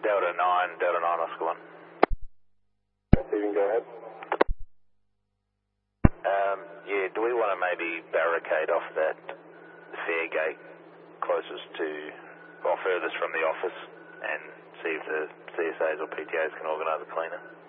Delta 9 Oscar 1. Stephen, go ahead. Yeah, do we want to maybe barricade off that fare gate closest to, or furthest from the office and see if the CSAs or PTAs can organise a cleaner?